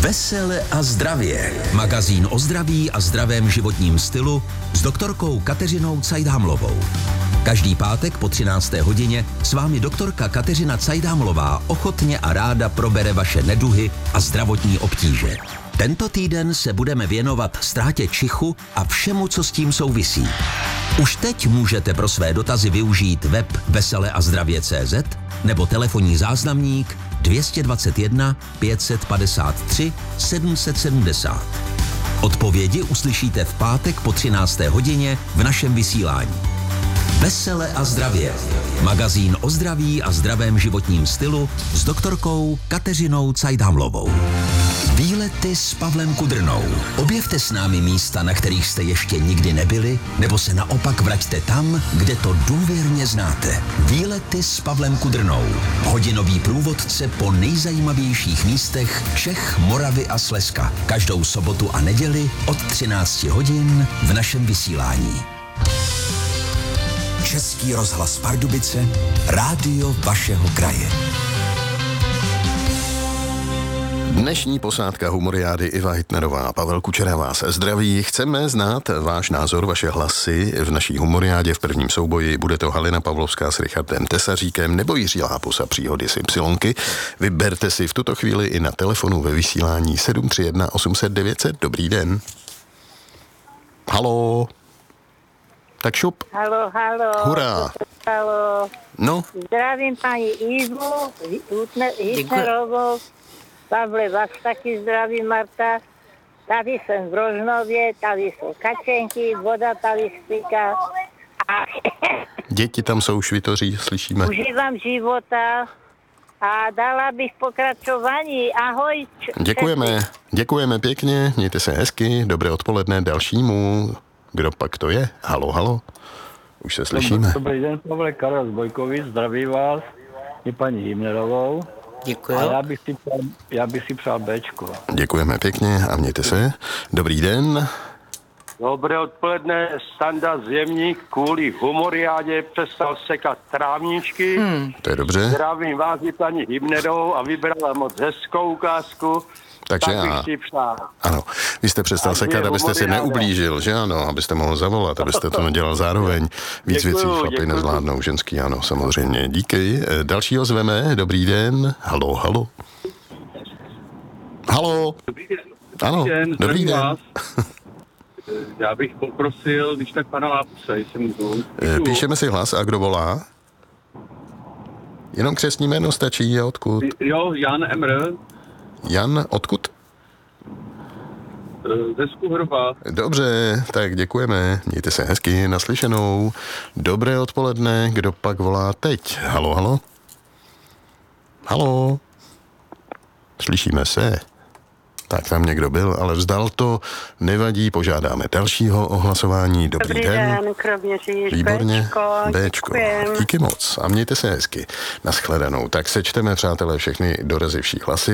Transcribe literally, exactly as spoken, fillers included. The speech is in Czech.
Vesele a zdravě. Magazín o zdraví a zdravém životním stylu s doktorkou Kateřinou Cajdhamlovou. Každý pátek po třinácté hodině s vámi doktorka Kateřina Cajdhamlová ochotně a ráda probere vaše neduhy a zdravotní obtíže. Tento týden se budeme věnovat ztrátě čichu a všemu, co s tím souvisí. Už teď můžete pro své dotazy využít web vesele a zdravě tečka cé zet nebo telefonní záznamník dvě stě dvacet jedna pět set padesát tři sedm set sedmdesát. Odpovědi uslyšíte v pátek po třinácté hodině v našem vysílání. Vesele a zdravě. Magazín o zdraví a zdravém životním stylu s doktorkou Kateřinou Cajdhamlovou. Výlety s Pavlem Kudrnou. Objevte s námi místa, na kterých jste ještě nikdy nebyli, nebo se naopak vraťte tam, kde to důvěrně znáte. Výlety s Pavlem Kudrnou. Hodinový průvodce po nejzajímavějších místech Čech, Moravy a Slezska. Každou sobotu a neděli od třinácti hodin v našem vysílání. Český rozhlas Pardubice, rádio vašeho kraje. Dnešní posádka Humoriády Iva Hitnerová a Pavel Kučera vás zdraví. Chceme znát váš názor, vaše hlasy v naší Humoriádě v prvním souboji. Bude to Halina Pavlovská s Richardem Tesaříkem nebo Jiří Lápus a příhody z Ypsilonky. Vyberte si v tuto chvíli i na telefonu ve vysílání sedm tři jedna osm set devět set. Dobrý den. Haló. Tak šup. Halo, halo. Hurá. Halo. No. Zdravím paní Ivu Hitnerovou. Pavle, vás taky zdraví, Marta. Tady jsem v Rožnově, tady jsou kačenky, voda tady spíká. A Děti tam jsou švitoří, slyšíme. užívám života a dala bych pokračování. Ahoj. Č- Děkujeme, děkujeme pěkně, mějte se hezky, dobré odpoledne dalšímu. Kdo pak to je? Halo, halo. Už se slyšíme. Dobrý den, Pavle, Karel z Bojkovic, zdraví vás i paní Himnerovou. Děkuji. A já bych si přál, já bych si přál Bčko. Děkujeme pěkně a mějte se. Dobrý den. Dobré odpoledne, Standa Zjemník kvůli Humoriádě přestal sekat trávničky. Hmm. To je dobře. Zdravím vás i paní Hybnerovou a vybrala moc hezkou ukázku. Takže tak bych já. si přál. Ano, vy jste přestal Takže sekat, abyste si Humoriáda. neublížil, že ano, abyste mohl zavolat, abyste to nedělal zároveň. Víc Děkuju, věcí chlapi děkuju. nezvládnou, ženský ano, samozřejmě. Díky. E, Dalšího zveme, dobrý den. Halo, halo. Halo. Dobrý den. Ano, den, dobrý zdravím den. vás. Já bych poprosil, když tak pana Lápuse, jestli můžu. E, Píšeme si hlas a kdo volá? Jenom křestní jméno stačí, a odkud? Jo, Jan Emr, Jan, odkud? ze Skuhrova. Dobře, tak děkujeme. Mějte se hezky, naslyšenou. Dobré odpoledne, kdo pak volá teď? Halo, halo? Halo? Slyšíme se. Tak tam někdo byl, ale vzdal to. Nevadí, požádáme dalšího o hlasování. Dobrý, Dobrý den. den, Kroměříž, Výborně. Bčko. Béčko. Děkujem. Díky moc a mějte se hezky. Naschledanou. Tak sečteme, přátelé, všechny dorazivší hlasy.